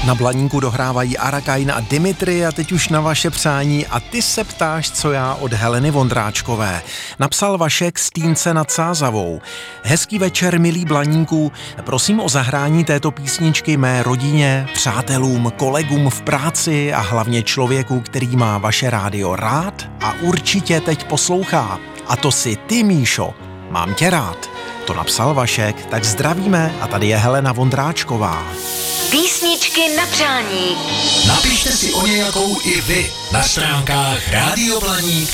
Na Blaníku dohrávají Arakain a Dimitri a teď už na vaše přání a ty se ptáš, co já od Heleny Vondráčkové. Napsal Vašek z Týnce nad Sázavou. Hezký večer, milí Blaníku, prosím o zahrání této písničky mé rodině, přátelům, kolegům v práci a hlavně člověku, který má vaše rádio rád a určitě teď poslouchá. A to si ty, Míšo, mám tě rád. To napsal Vašek, tak zdravíme a tady je Helena Vondráčková. Písničky na přání. Napište si o nějakou i vy na stránkách Rádio Blaník